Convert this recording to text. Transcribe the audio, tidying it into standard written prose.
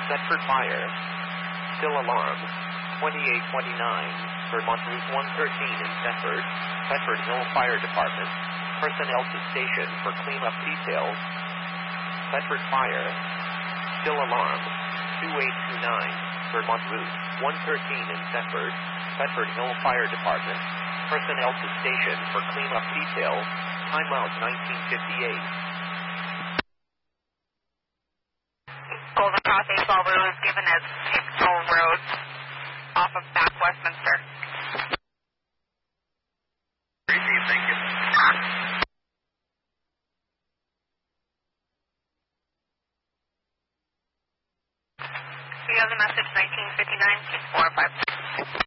Thetford Fire. Still alarm. 2829, Vermont Route 113 in Thetford. Thetford Hill Fire Department. Personnel to station for cleanup details. Thetford Fire. Still alarm. 2829, Vermont Route 113 in Thetford. Thetford Hill Fire Department. Personnel to station for cleanup details. Timeout 1958. Golden Cross 812 Blue is given as Hicksville Road off of Back Westminster. Receive, thank you. We have the message 1959 645.